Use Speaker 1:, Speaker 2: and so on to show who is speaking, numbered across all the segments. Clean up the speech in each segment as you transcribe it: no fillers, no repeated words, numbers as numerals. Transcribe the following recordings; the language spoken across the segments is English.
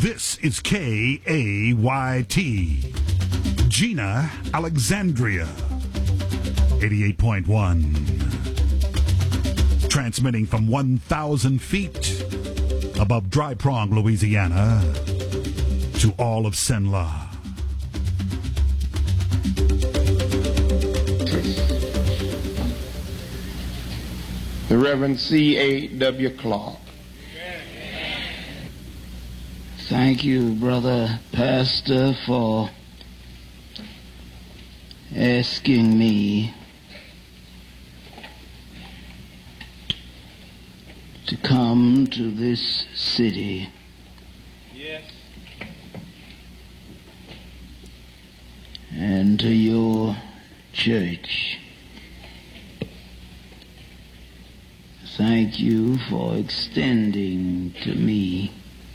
Speaker 1: This is KAYT, Gina, Alexandria, 88.1. Transmitting from 1,000 feet above Dry Prong, Louisiana, to all of Cenla.
Speaker 2: The Reverend C.A.W. Clark.
Speaker 3: Thank you, Brother Pastor, for asking me to come to this city.
Speaker 2: Yes.
Speaker 3: And to your church. Thank you for extending to me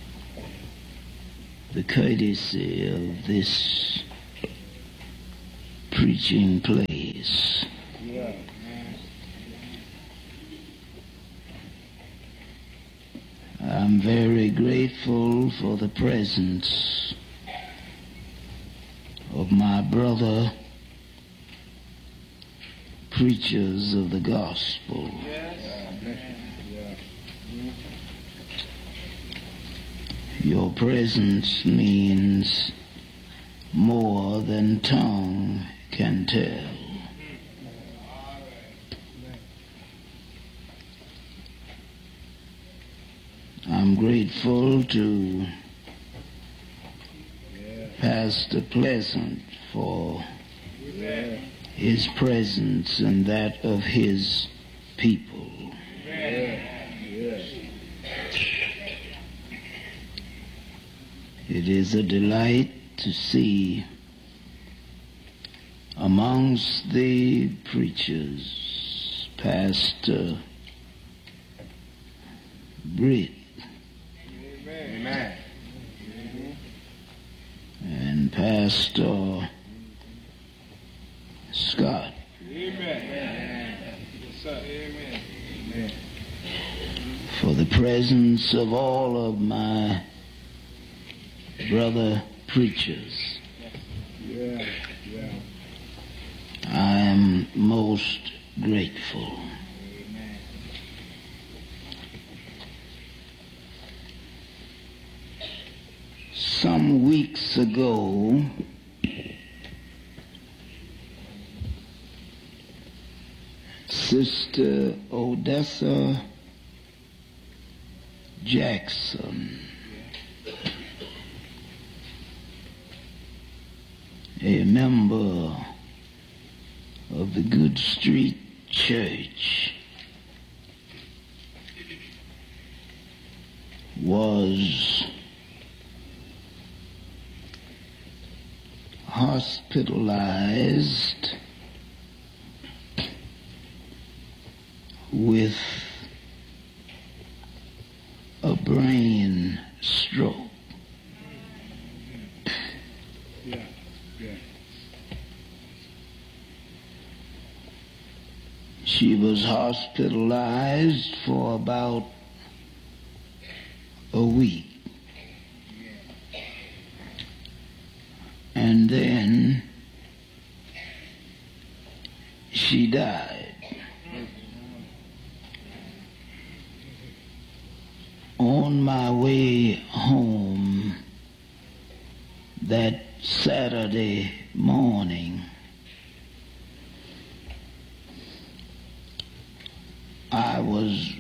Speaker 3: the courtesy of this preaching place.
Speaker 2: Yeah.
Speaker 3: I'm very grateful for the presence of my brother preachers of the gospel.
Speaker 2: Yes.
Speaker 3: Your presence means more than tongue can tell. I'm grateful to Pastor Pleasant for his presence and that of his people. It is a delight to see amongst the preachers Pastor Britt.
Speaker 2: Amen.
Speaker 3: And Pastor Scott.
Speaker 2: Amen. Yes, sir. Amen. Amen.
Speaker 3: For the presence of all of my brother preachers.
Speaker 2: Yeah.
Speaker 3: I am most grateful. Some weeks ago, Sister Odessa Jackson, a member of the Good Street Church, was hospitalized with a brain stroke.
Speaker 2: Yeah.
Speaker 3: She was hospitalized for about a week. And then she died. On my way home that Saturday morning, I was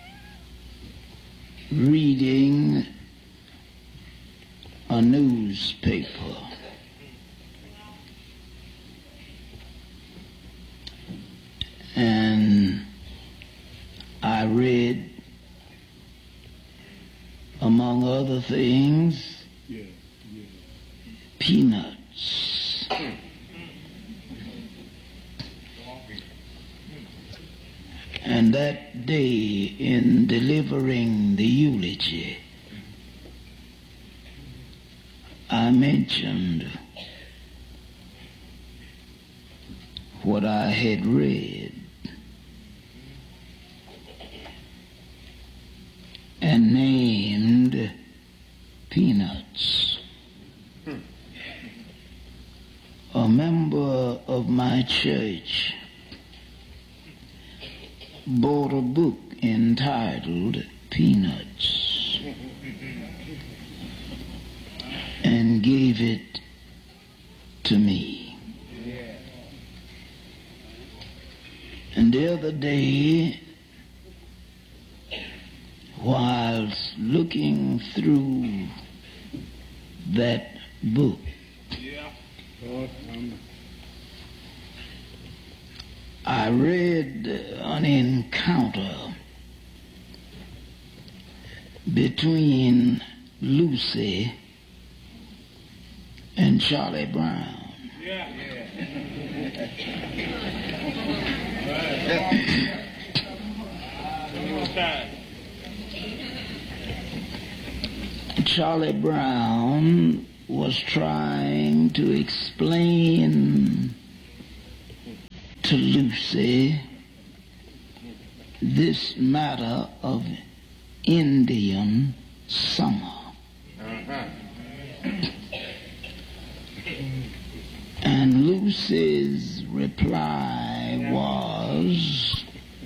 Speaker 3: reading a newspaper. And I read, among other things, peanuts. And that day, in delivering the eulogy, I mentioned what I had read and named peanuts. church bought a book entitled Peanuts and gave it to me. And the other day, whilst looking through that book, I read an encounter between Lucy and Charlie Brown. Charlie Brown was trying to explain to Lucy this matter of Indian summer. And Lucy's reply was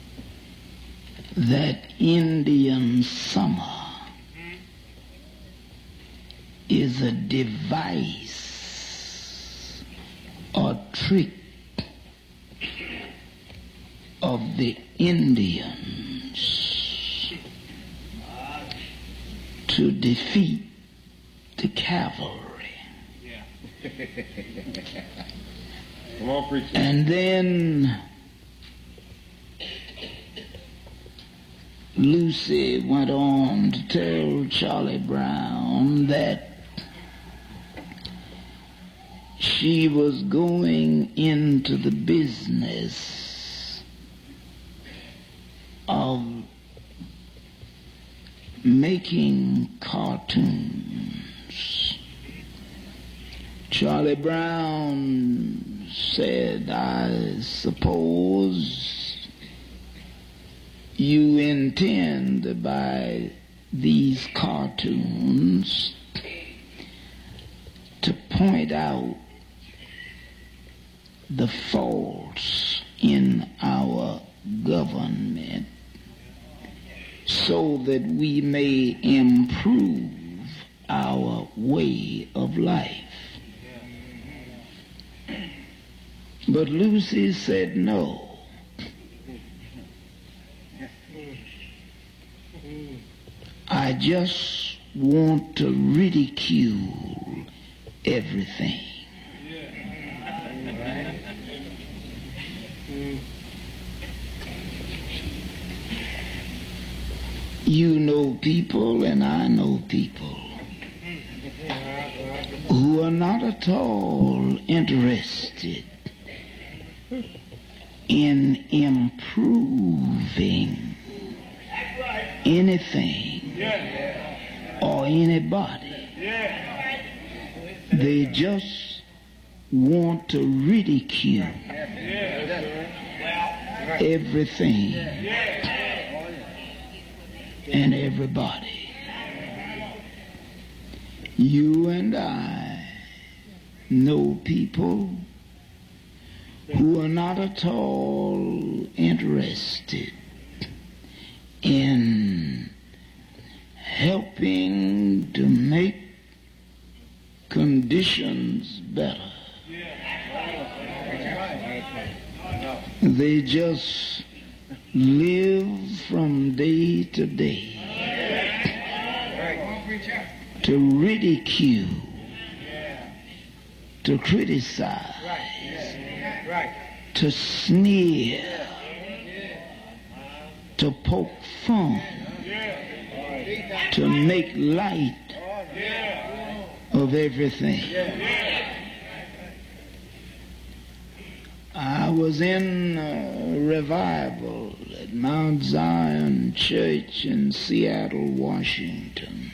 Speaker 3: that Indian summer is a device or trick of the Indians to defeat the cavalry.
Speaker 2: Come on, preacher.
Speaker 3: And then Lucy went on to tell Charlie Brown that she was going into the business of making cartoons. Charlie Brown said, I suppose you intend by these cartoons to point out the faults in our government so that we may improve our way of life. But Lucy said no. I just want to ridicule everything. You know people and I know people who are not at all interested in improving anything or anybody. They just want to ridicule everything and everybody. You and I know people who are not at all interested in helping to make conditions better. They just live from day to day to ridicule, to criticize, to sneer, to poke fun, to make light of everything. I was in a revival at Mount Zion Church in Seattle, Washington.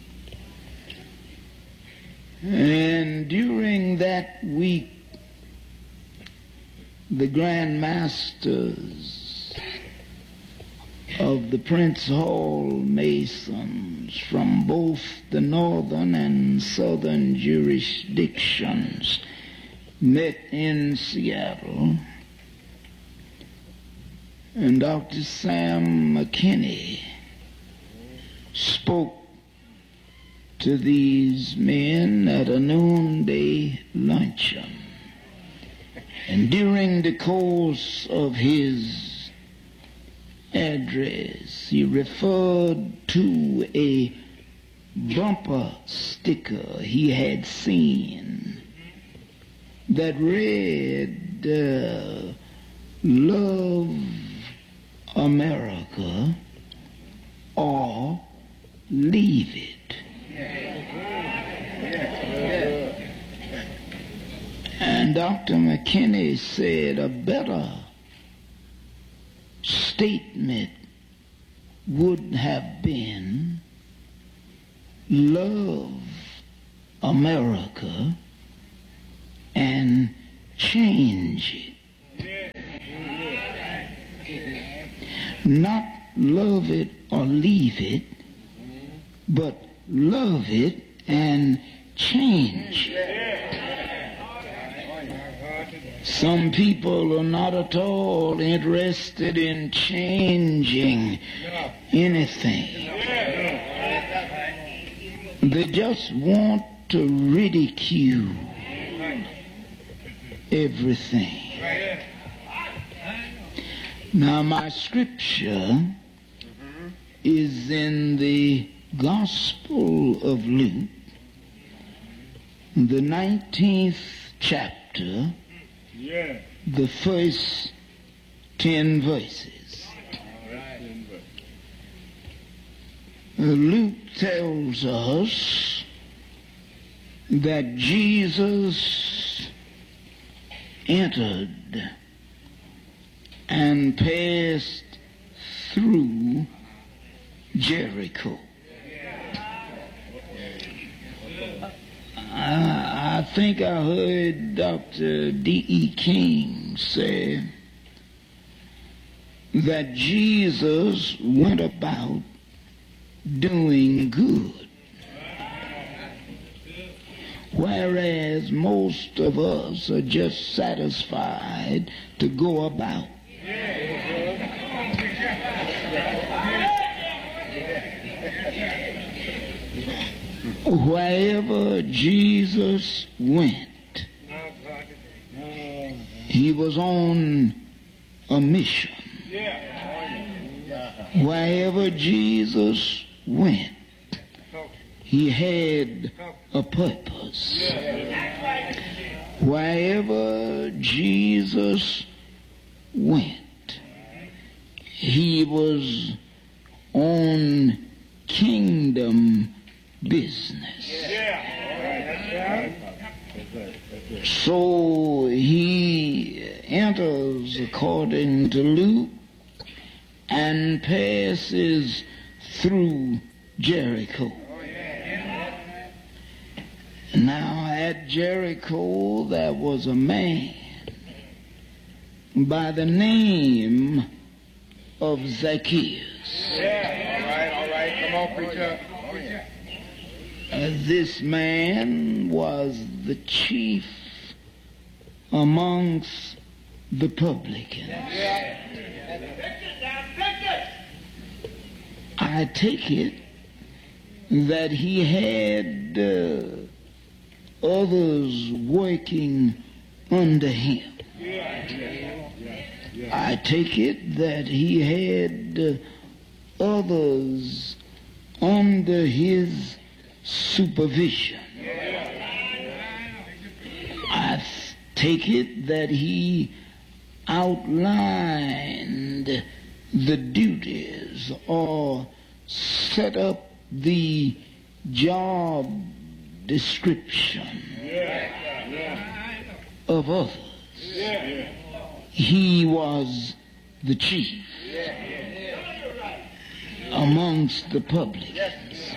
Speaker 3: And during that week, the Grand Masters of the Prince Hall Masons from both the northern and southern jurisdictions met in Seattle And Dr. Sam McKinney spoke to these men at a noonday luncheon. And during the course of his address, he referred to a bumper sticker he had seen that read, "Love America or leave it." And Dr. McKinney said a better statement would have been, love America and change it. Not love it or leave it, but love it and change it. Some people are not at all interested in changing anything. They just want to ridicule everything. Now, my scripture is in the Gospel of Luke, the 19th chapter, the first 10 verses. Luke tells us that Jesus entered and passed through Jericho. I think I heard Dr. D.E. King say that Jesus went about doing good, whereas most of us are just satisfied to go about. Wherever Jesus went, he was on a mission. Wherever Jesus went, he had a purpose. Wherever Jesus went, he was on kingdom business. So he enters, according to Luke, and passes through Jericho. Now at Jericho there was a man by the name of Zacchaeus.
Speaker 2: All right, come on, preacher.
Speaker 3: This man was the chief amongst the publicans. I take it that he had others working under him. I take it that he had others under his supervision. I take it that he outlined the duties or set up the job description of others. He was the chief amongst the publicans.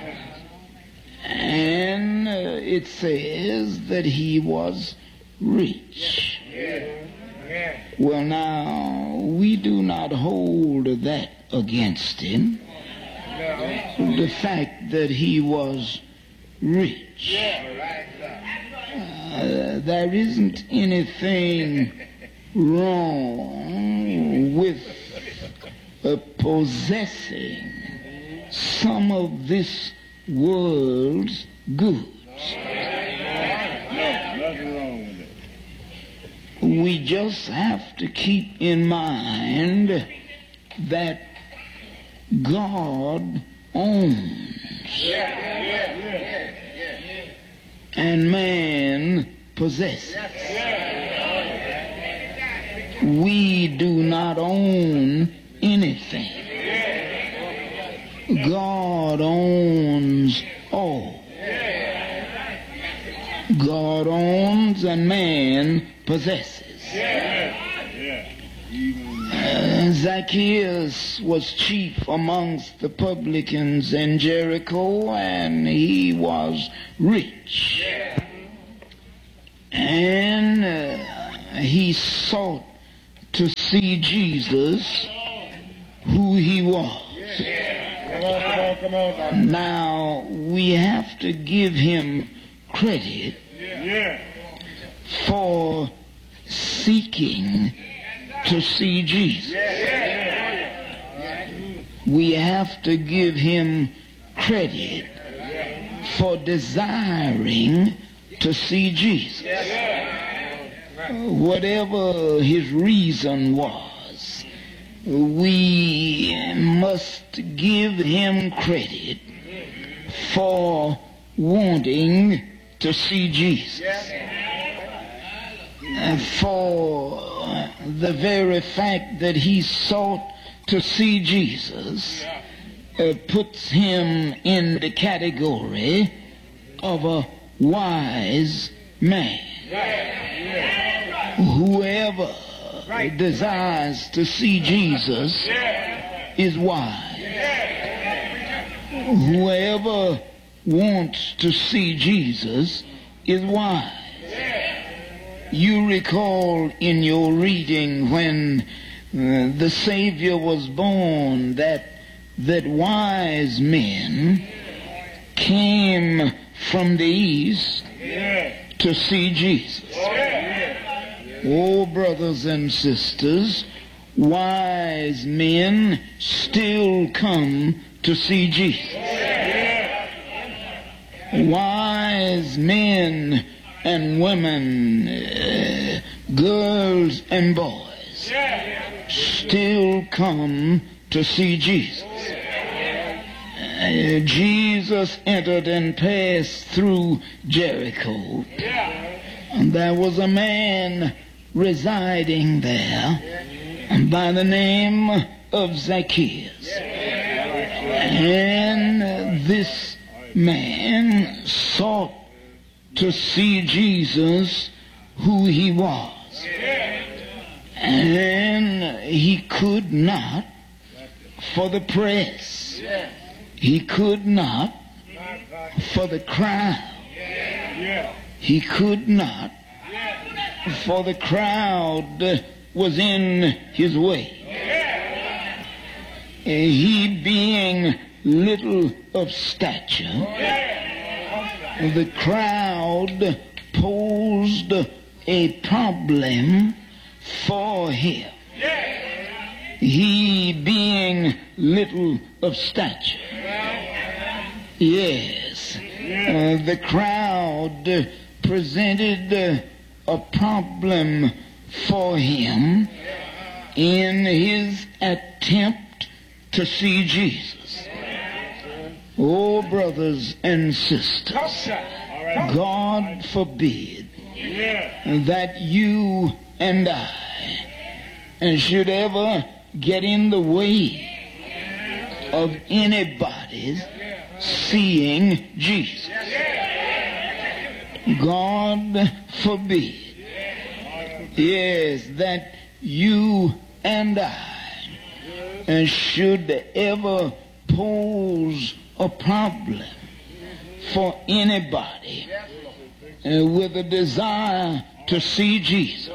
Speaker 3: And it says that he was rich. Well, now, we do not hold that against him. The fact that he was rich. There isn't anything wrong with possessing some of this world's goods. We just have to keep in mind that God owns and man possesses. We do not own anything. God owns all. God owns and man possesses. Zacchaeus was chief amongst the publicans in Jericho, and he was rich. And he sought to see Jesus, who he was.
Speaker 2: Come on.
Speaker 3: Now, we have to give him credit for seeking to see Jesus. We have to give him credit for desiring to see Jesus. Whatever his reason was, we must give him credit for wanting to see Jesus. For the very fact that he sought to see Jesus puts him in the category of a wise man. Whoever desires to see Jesus is wise. Whoever wants to see Jesus is wise. You recall in your reading when the Savior was born that wise men came from the east to see Jesus. Oh, brothers and sisters, wise men still come to see Jesus. Wise men and women, girls and boys, still come to see Jesus. Jesus entered and passed through Jericho, and there was a man residing there by the name of Zacchaeus. And this man sought to see Jesus, who he was. And he could not for the press. He could not for the crowd. He could not, for the crowd was in his way. He being little of stature, the crowd posed a problem for him. He being little of stature. Yes, the crowd presented a problem for him in his attempt to see Jesus. Oh, brothers and sisters, God forbid that you and I should ever get in the way of anybody's seeing Jesus. God forbid, yes, that you and I should ever pose a problem for anybody with a desire to see Jesus.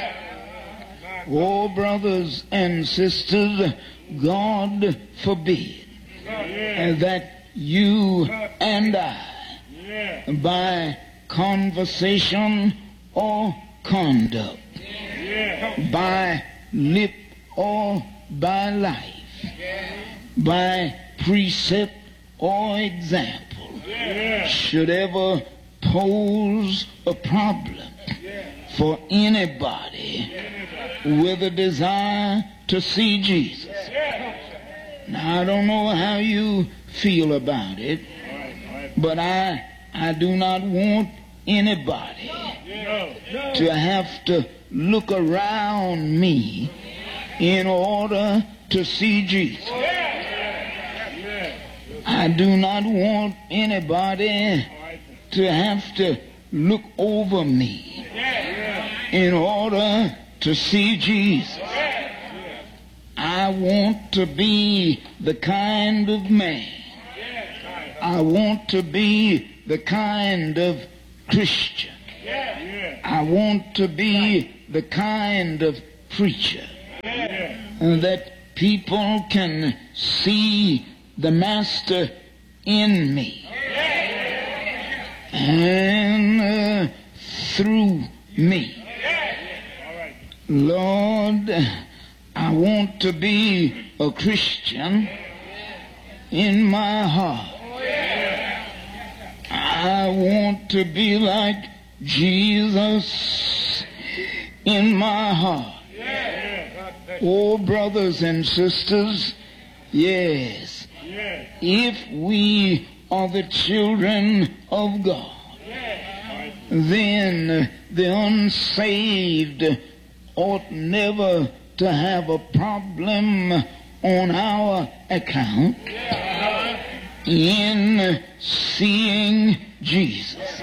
Speaker 3: Oh, brothers and sisters, God forbid that you and I, by conversation or conduct, by lip or by life, by precept or example should ever pose a problem for anybody with a desire to see Jesus. Now, I don't know how you feel about it, but I do not want anybody to have to look around me in order to see Jesus. I do not want anybody to have to look over me in order to see Jesus. I want to be the kind of man, I want to be the kind of Christian, I want to be the kind of preacher that people can see the Master in me and through me. Lord, I want to be a Christian in my heart. I want to be like Jesus in my heart. Oh, brothers and sisters, yes, if we are the children of God, then the unsaved ought never to have a problem on our account in seeing Jesus.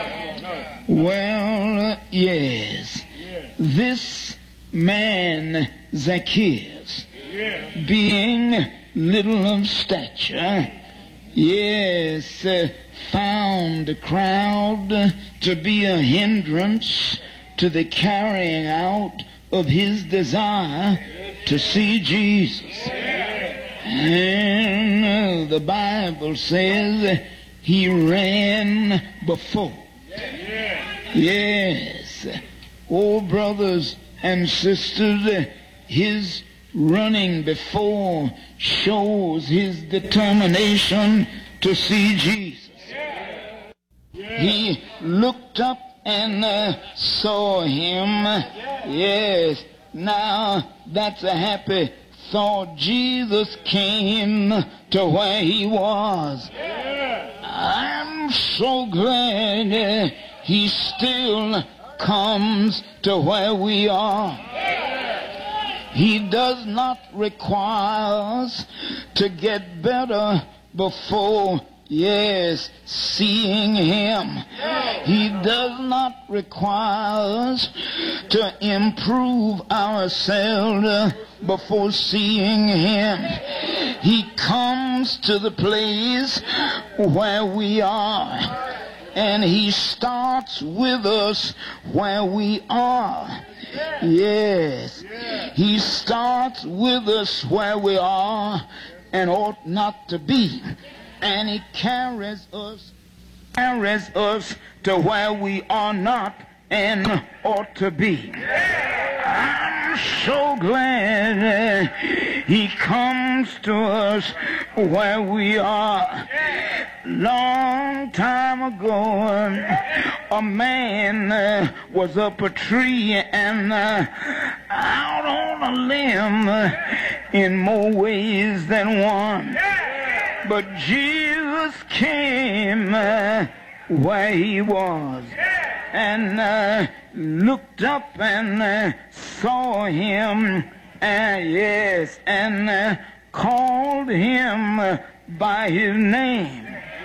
Speaker 3: Well, yes, this man Zacchaeus, being little of stature, yes, found the crowd to be a hindrance to the carrying out of his desire to see Jesus. And the Bible says he ran before. Yes. Oh, brothers and sisters, his running before shows his determination to see Jesus. He looked up and saw him. Yes. Now, that's a happy thought. Jesus came to where he was. I'm so glad he still comes to where we are. He does not require us to get better before, yes, seeing him. He does not require us to improve ourselves before seeing him. He comes to the place where we are, and he starts with us where we are. Yes, he starts with us where we are and ought not to be, and he carries us to where we are not and ought to be. I'm so glad he comes to us where we are. Long time ago, a man was up a tree and out on a limb in more ways than one. But Jesus came where he was and looked up and saw him, yes, and called him by his name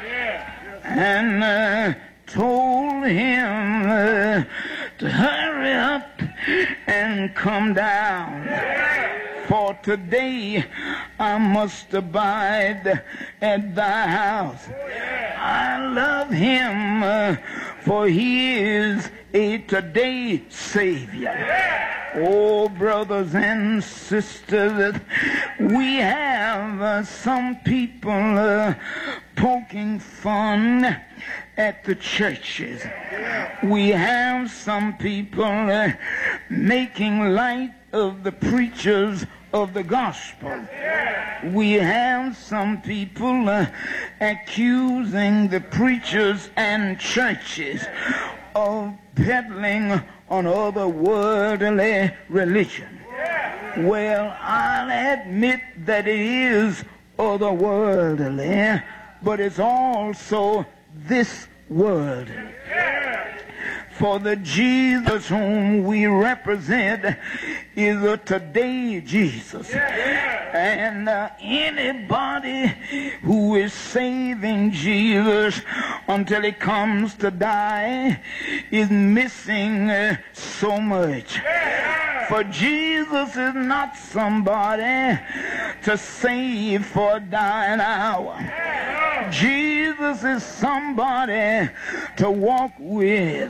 Speaker 3: and told him to hurry up and come down. For today I must abide at thy house. I love him, for he is a today Savior. Oh, brothers and sisters, we have some people poking fun at the churches. We have some people making light of the preachers of the gospel. We have some people accusing the preachers and churches of peddling on other worldly religion. Well, I'll admit that it is otherworldly, but it's also this world. For the Jesus whom we represent is a today Jesus. And anybody who is saving Jesus until he comes to die is missing so much. For Jesus is not somebody to save for a dying hour. Jesus is somebody to walk with.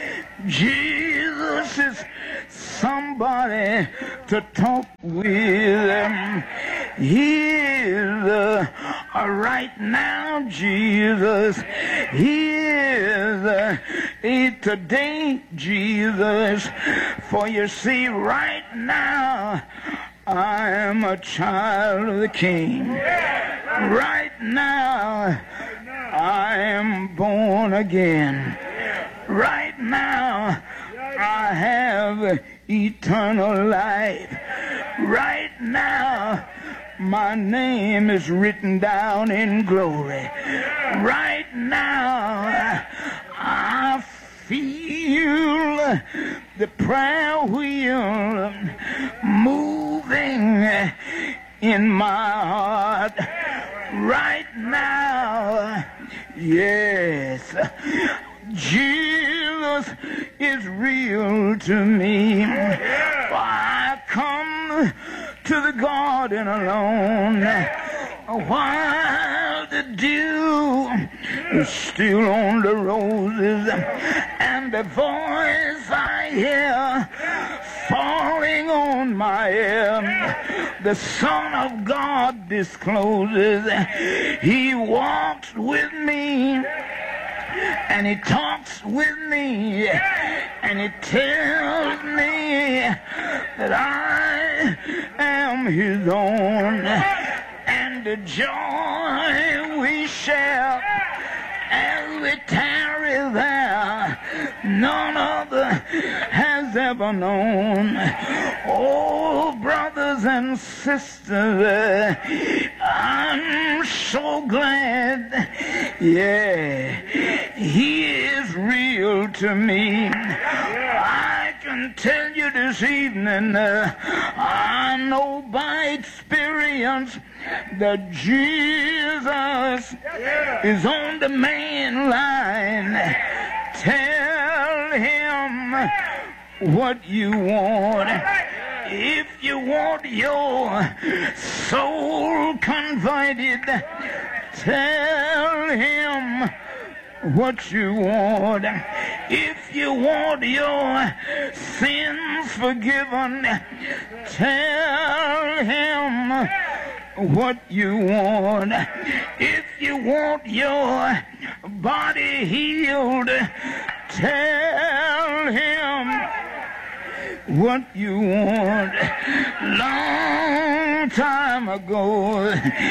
Speaker 3: Jesus is somebody to talk with. He is right now Jesus. He is a today Jesus. For you see, right now I am a child of the King. Right now I am born again. Right now I have eternal life. Right now my name is written down in glory. Right now I feel the prayer wheel moving in my heart. Right now, yes, Jesus is real to me. For I come to the garden alone while the dew is still on the roses, and the voice I hear falling on my ear, the Son of God discloses. He walks with me, and he talks with me, and he tells me that I am his own, and the joy we share as we tarry there, none other has ever known. Oh, brothers and sisters, I'm so glad, yeah, he is real to me. I can tell you this evening, I know by experience that Jesus is on the main line. Tell him what you want. If you want your soul converted, tell him what you want. If you want your sins forgiven, tell him what you want. If you want your body healed, tell him what you want. Long time ago,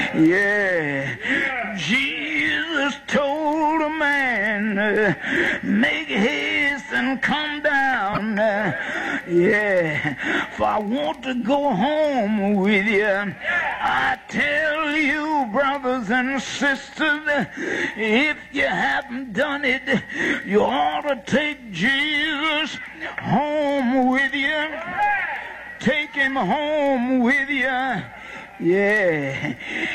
Speaker 3: yeah, Jesus told a man, make haste and come down, yeah, for I want to go home with you. I tell you, brothers and sisters, if you haven't done it, you ought to take Jesus home with you. Take him home with you. Yeah.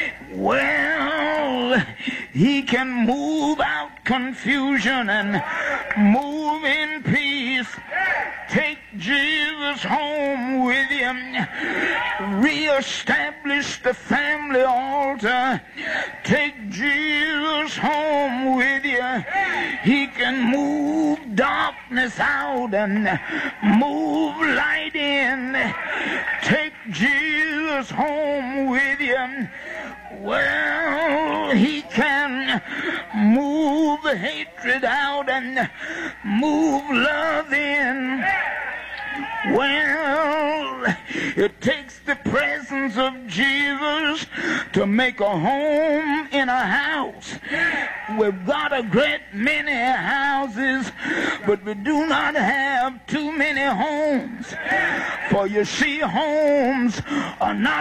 Speaker 3: Well, he can move out confusion and move in peace. Take Jesus home with him. Reestablish the family altar. Take Jesus home with you. He can move darkness out and move light in. Take Jesus home with you. Well, he can move hatred out and move love in. Well, it takes the presence of Jesus to make a home in a house. We've got a great many houses, but we do not have too many homes. For you see, homes are not